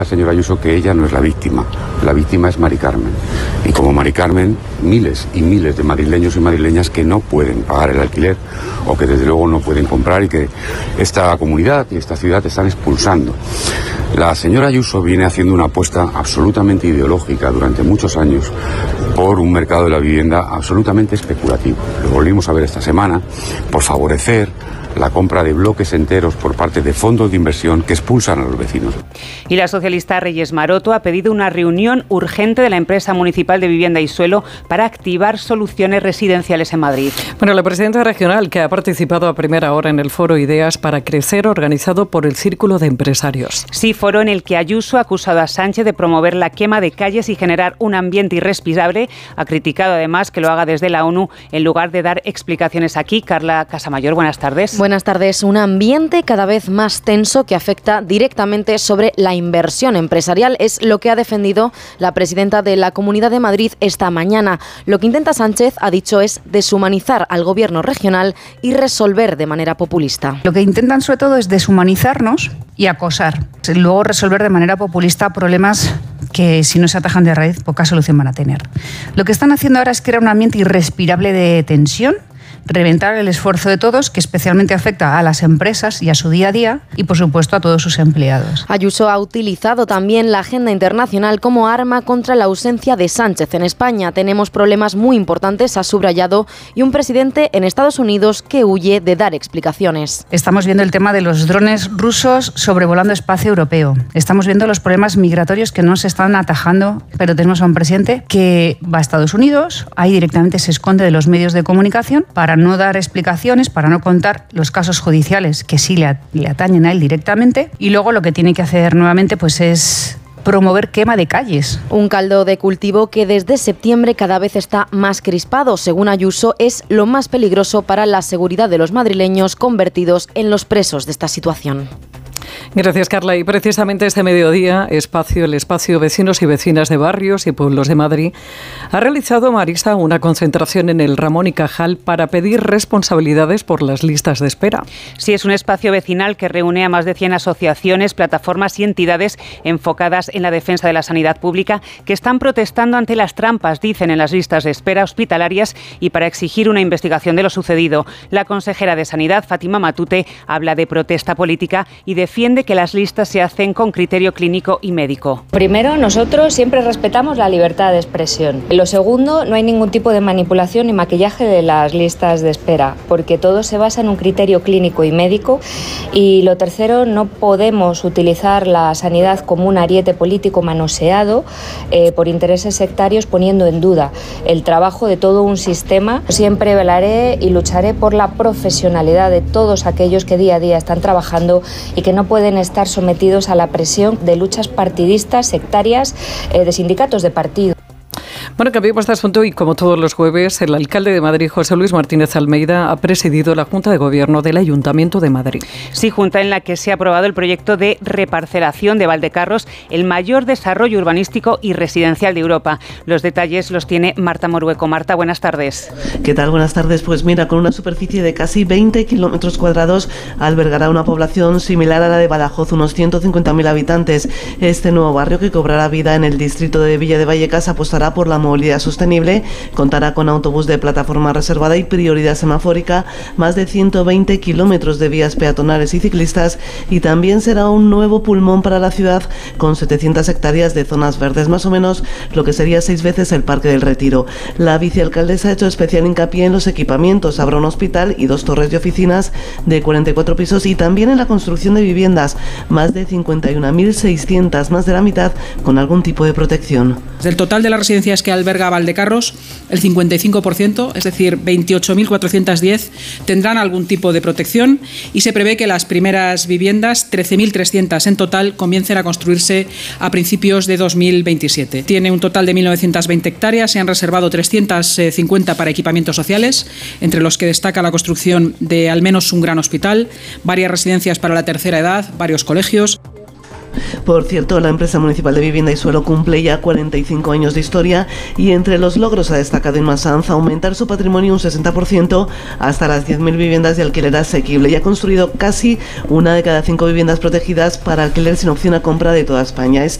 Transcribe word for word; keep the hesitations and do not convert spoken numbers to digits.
La señora Ayuso que ella no es la víctima, la víctima es Mari Carmen. Y como Mari Carmen, miles y miles de madrileños y madrileñas que no pueden pagar el alquiler o que desde luego no pueden comprar y que esta comunidad y esta ciudad están expulsando. La señora Ayuso viene haciendo una apuesta absolutamente ideológica durante muchos años por un mercado de la vivienda absolutamente especulativo. Lo volvimos a ver esta semana por favorecer la compra de bloques enteros por parte de fondos de inversión que expulsan a los vecinos. Y la socialista Reyes Maroto ha pedido una reunión urgente de la empresa municipal de vivienda y suelo para activar soluciones residenciales en Madrid. Bueno, la presidenta regional, que ha participado a primera hora en el foro Ideas para Crecer, organizado por el Círculo de Empresarios. Sí, foro en el que Ayuso ha acusado a Sánchez de promover la quema de calles y generar un ambiente irrespirable. Ha criticado además que lo haga desde la ONU en lugar de dar explicaciones aquí. Carla Casamayor, buenas tardes. Buenas tardes. Un ambiente cada vez más tenso que afecta directamente sobre la inversión empresarial es lo que ha defendido la presidenta de la Comunidad de Madrid esta mañana. Lo que intenta Sánchez, ha dicho, es deshumanizar al gobierno regional y resolver de manera populista. Lo que intentan sobre todo es deshumanizarnos y acosar. Luego resolver de manera populista problemas que si no se atajan de raíz poca solución van a tener. Lo que están haciendo ahora es crear un ambiente irrespirable de tensión, reventar el esfuerzo de todos, que especialmente afecta a las empresas y a su día a día y, por supuesto, a todos sus empleados. Ayuso ha utilizado también la agenda internacional como arma contra la ausencia de Sánchez en España. Tenemos problemas muy importantes, ha subrayado, y un presidente en Estados Unidos que huye de dar explicaciones. Estamos viendo el tema de los drones rusos sobrevolando espacio europeo. Estamos viendo los problemas migratorios que no se están atajando, pero tenemos a un presidente que va a Estados Unidos, ahí directamente se esconde de los medios de comunicación para no dar explicaciones, para no contar los casos judiciales que sí le, le atañen a él directamente, y luego lo que tiene que hacer nuevamente pues es promover quema de calles. Un caldo de cultivo que desde septiembre cada vez está más crispado. Según Ayuso, es lo más peligroso para la seguridad de los madrileños convertidos en los presos de esta situación. Gracias, Carla. Y precisamente este mediodía, espacio, el espacio Vecinos y Vecinas de Barrios y Pueblos de Madrid, ha realizado, Marisa, una concentración en el Ramón y Cajal para pedir responsabilidades por las listas de espera. Sí, es un espacio vecinal que reúne a más de cien asociaciones, plataformas y entidades enfocadas en la defensa de la sanidad pública que están protestando ante las trampas, dicen, en las listas de espera hospitalarias y para exigir una investigación de lo sucedido. La consejera de Sanidad, Fátima Matute, habla de protesta política y defiende que las listas se hacen con criterio clínico y médico. Primero, nosotros siempre respetamos la libertad de expresión. Lo segundo, no hay ningún tipo de manipulación ni maquillaje de las listas de espera, porque todo se basa en un criterio clínico y médico. Y lo tercero, no podemos utilizar la sanidad como un ariete político manoseado eh, por intereses sectarios, poniendo en duda el trabajo de todo un sistema. Siempre velaré y lucharé por la profesionalidad de todos aquellos que día a día están trabajando y que no pueden estar sometidos a la presión de luchas partidistas, sectarias, eh, de sindicatos de partido. Bueno, cambiamos de asunto y, como todos los jueves, el alcalde de Madrid, José Luis Martínez Almeida, ha presidido la Junta de Gobierno del Ayuntamiento de Madrid. Sí, junta en la que se ha aprobado el proyecto de reparcelación de Valdecarros, el mayor desarrollo urbanístico y residencial de Europa. Los detalles los tiene Marta Morueco. Marta, buenas tardes. ¿Qué tal? Buenas tardes. Pues mira, con una superficie de casi veinte kilómetros cuadrados, albergará una población similar a la de Badajoz, unos ciento cincuenta mil habitantes. Este nuevo barrio, que cobrará vida en el distrito de Villa de Vallecas, apostará por la movilidad sostenible, contará con autobús de plataforma reservada y prioridad semafórica, más de ciento veinte kilómetros de vías peatonales y ciclistas, y también será un nuevo pulmón para la ciudad con setecientas hectáreas de zonas verdes, más o menos lo que sería seis veces el Parque del Retiro. La vicealcaldesa ha hecho especial hincapié en los equipamientos. Habrá un hospital y dos torres de oficinas de cuarenta y cuatro pisos, y también en la construcción de viviendas, más de cincuenta y una mil seiscientas, más de la mitad con algún tipo de protección. Del total de las residencias que alberga Valdecarros, el cincuenta y cinco por ciento, es decir, veintiocho mil cuatrocientos diez, tendrán algún tipo de protección, y se prevé que las primeras viviendas, trece mil trescientas en total, comiencen a construirse a principios de dos mil veintisiete. Tiene un total de mil novecientas veinte hectáreas, se han reservado trescientas cincuenta para equipamientos sociales, entre los que destaca la construcción de al menos un gran hospital, varias residencias para la tercera edad, varios colegios. Por cierto, la empresa municipal de vivienda y suelo cumple ya cuarenta y cinco años de historia y entre los logros ha destacado Inmasanz aumentar su patrimonio un sesenta por ciento hasta las diez mil viviendas de alquiler asequible y ha construido casi una de cada cinco viviendas protegidas para alquiler sin opción a compra de toda España. Este